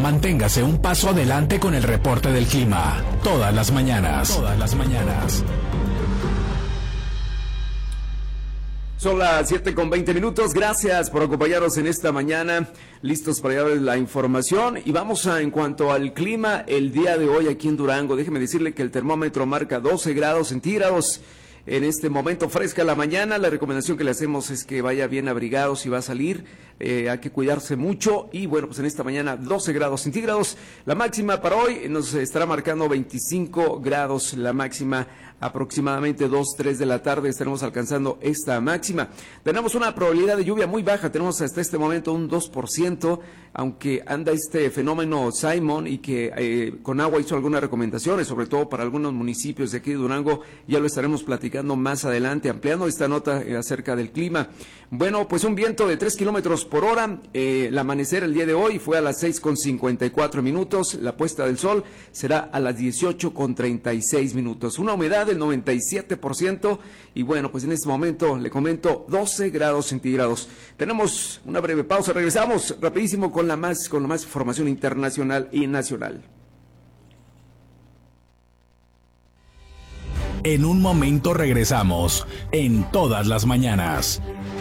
Manténgase un paso adelante con el reporte del clima. Todas las mañanas. Todas las mañanas. Son las 7:20. Gracias por acompañarnos en esta mañana. Listos para llevarles la información. Y vamos en cuanto al clima, el día de hoy aquí en Durango. Déjeme decirle que el termómetro marca 12 grados centígrados. En este momento fresca la mañana, la recomendación que le hacemos es que vaya bien abrigado si va a salir, hay que cuidarse mucho y bueno, pues en esta mañana 12 grados centígrados, la máxima para hoy nos estará marcando 25 grados, la máxima aproximadamente 2, 3 de la tarde estaremos alcanzando esta máxima. Tenemos una probabilidad de lluvia muy baja, tenemos hasta este momento un 2%, aunque anda este fenómeno Simon y que con agua hizo algunas recomendaciones, sobre todo para algunos municipios de aquí de Durango, ya lo estaremos platicando más adelante, ampliando esta nota acerca del clima. Bueno, pues un viento de 3 kilómetros por hora, el amanecer el día de hoy fue a las 6:54, la puesta del sol será a las 18:36, una humedad del 97% y bueno, pues en este momento le comento 12 grados centígrados. Tenemos una breve pausa, regresamos rapidísimo con la más información internacional y nacional. En un momento regresamos en Todas las Mañanas.